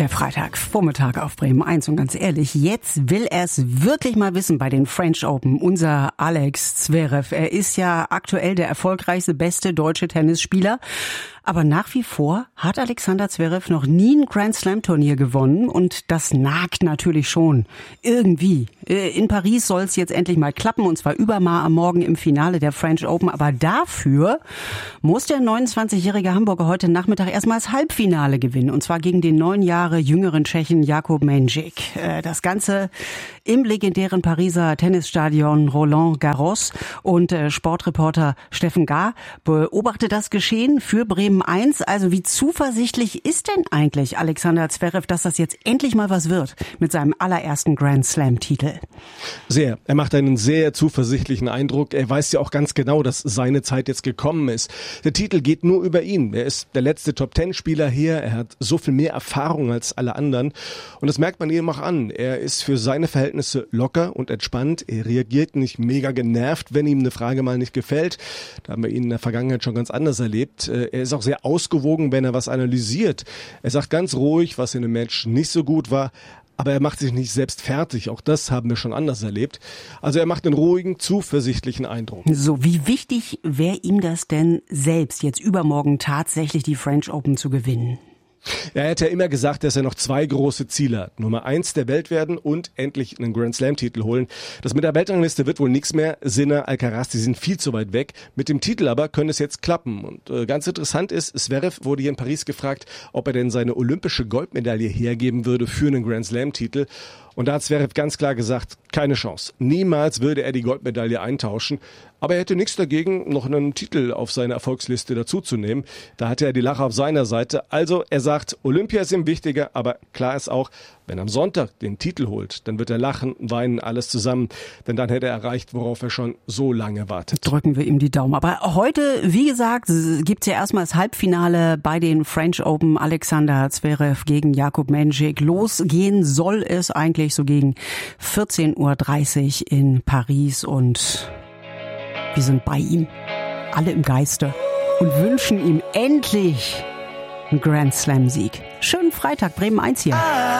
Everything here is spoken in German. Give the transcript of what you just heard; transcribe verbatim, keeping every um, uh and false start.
Der Freitagvormittag auf Bremen eins und ganz ehrlich, jetzt will er es wirklich mal wissen bei den French Open. Unser Alex Zverev, er ist ja aktuell der erfolgreichste, beste deutsche Tennisspieler. Aber nach wie vor hat Alexander Zverev noch nie ein Grand Slam Turnier gewonnen und das nagt natürlich schon irgendwie. In Paris soll es jetzt endlich mal klappen und zwar übermorgen im Finale der French Open. Aber dafür muss der neunundzwanzigjährige Hamburger heute Nachmittag erstmal das Halbfinale gewinnen und zwar gegen den neun Jahre jüngeren Tschechen Jakub Mensik. Das Ganze im legendären Pariser Tennisstadion Roland Garros und Sportreporter Steffen Gahr beobachtet das Geschehen für Bremen eins. Also wie zuversichtlich ist denn eigentlich Alexander Zverev, dass das jetzt endlich mal was wird mit seinem allerersten Grand Slam-Titel? Sehr. Er macht einen sehr zuversichtlichen Eindruck. Er weiß ja auch ganz genau, dass seine Zeit jetzt gekommen ist. Der Titel geht nur über ihn. Er ist der letzte Top-Ten-Spieler hier. Er hat so viel mehr Erfahrung als alle anderen. Und das merkt man ihm auch an. Er ist für seine Verhältnisse locker und entspannt. Er reagiert nicht mega genervt, wenn ihm eine Frage mal nicht gefällt. Da haben wir ihn in der Vergangenheit schon ganz anders erlebt. Er ist auch sehr ausgewogen, wenn er was analysiert. Er sagt ganz ruhig, was in dem Match nicht so gut war, aber er macht sich nicht selbst fertig. Auch das haben wir schon anders erlebt. Also er macht einen ruhigen, zuversichtlichen Eindruck. So, wie wichtig wäre ihm das denn selbst, jetzt übermorgen tatsächlich die French Open zu gewinnen? Er hat ja immer gesagt, dass er noch zwei große Ziele hat. Nummer eins der Welt werden und endlich einen Grand Slam Titel holen. Das mit der Weltrangliste wird wohl nichts mehr. Sinner, Alcaraz, die sind viel zu weit weg. Mit dem Titel aber könnte es jetzt klappen. Und äh, ganz interessant ist, Zverev wurde hier in Paris gefragt, ob er denn seine olympische Goldmedaille hergeben würde für einen Grand Slam Titel. Und da hat Zverev ganz klar gesagt, keine Chance. Niemals würde er die Goldmedaille eintauschen. Aber er hätte nichts dagegen, noch einen Titel auf seine Erfolgsliste dazuzunehmen. Da hatte er die Lache auf seiner Seite. Also er sagt, Olympia ist ihm wichtiger, aber klar ist auch, wenn er am Sonntag den Titel holt, dann wird er lachen, weinen, alles zusammen. Denn dann hätte er erreicht, worauf er schon so lange wartet. Drücken wir ihm die Daumen. Aber heute, wie gesagt, gibt's ja erstmal das Halbfinale bei den French Open. Alexander Zverev gegen Jakub Mensik. Losgehen soll es eigentlich so gegen vierzehn Uhr dreißig in Paris und wir sind bei ihm, alle im Geiste und wünschen ihm endlich einen Grand Slam Sieg. Schönen Freitag, Bremen eins hier.